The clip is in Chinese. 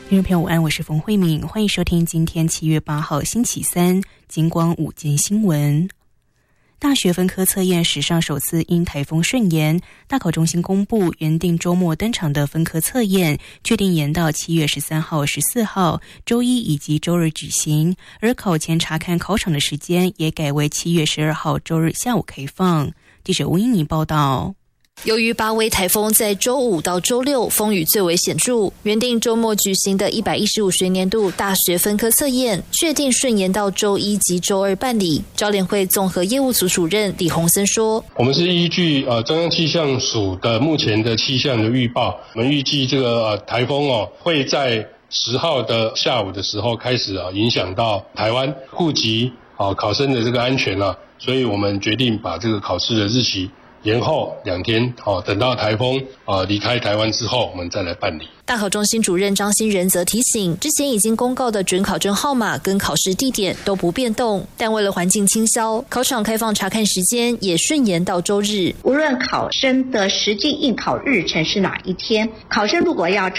听众朋友午安，我是冯慧敏，欢迎收听今天7月8号星期三金光午间新闻。大学分科测验史上首次因台风顺延，大考中心公布原定周末登场的分科测验确定延到7月13号、14号周一以及周日举行，而考前查看考场的时间也改为7月12号周日下午开放。记者吴英妮报道。 由于八威台风在周五到周六风雨最为显著，原定周末举行的115学年度大学分科测验确定顺延到周一及周二办理。招联会综合业务组主任李洪森说：“ 我们是依据中央气象署的目前的气象的预报，我们预计这个台风会在10号的下午的时候开始影响到台湾，顾及考生的这个安全所以我们决定把这个考试的日期延后2天，等到台风离开台湾之后，我们再来办理。” 大考中心主任张新仁则提醒，之前已经公告的准考证号码跟考试地点都不变动，但为了环境清消，考场开放查看时间也顺延到周日。 无论考生的实际应考日程是哪一天，考生如果要